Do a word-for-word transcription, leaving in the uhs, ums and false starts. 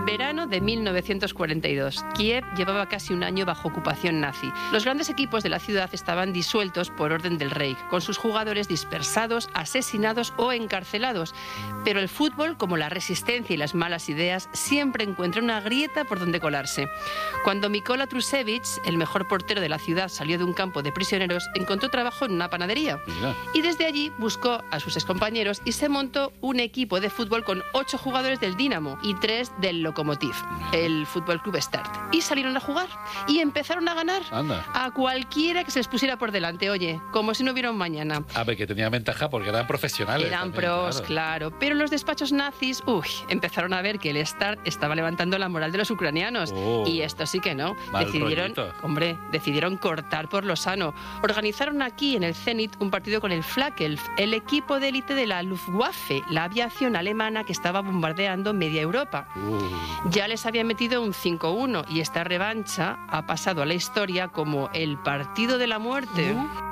Verano de mil novecientos cuarenta y dos. Kiev llevaba casi un año bajo ocupación nazi. Los grandes equipos de la ciudad estaban disueltos por orden del rey, con sus jugadores dispersados, asesinados o encarcelados. Pero el fútbol, como la resistencia y las malas ideas, siempre encuentra una grieta por donde colarse. Cuando Mikola Trusevich, el mejor portero de la ciudad, salió de un campo de prisioneros, encontró trabajo en una panadería. Mira. Y desde allí buscó a sus excompañeros y se montó un equipo de fútbol con ocho jugadores del Dinamo y tres del Lokomotiv, el Fútbol Club Start. Y salieron a jugar y empezaron a ganar Anda. a cualquiera que se les pusiera por delante. Oye, como si no hubiera un mañana. A ver, que tenía ventaja porque eran profesionales. Eran también, pros, claro. claro. Pero los despachos nazis, uy, empezaron a ver que el Start estaba levantando la moral de los ucranianos. Oh. Y esto sí que no. Mal Decidieron, rollito. hombre, decidieron cortar por lo sano. Organizaron aquí en el Zenit un partido con el Flakelf, el equipo de élite de la Luftwaffe, la aviación alemana que estaba bombardeando media Europa. Uh. Ya les habían metido un cinco uno y esta revancha ha pasado a la historia como el partido de la muerte. Uh.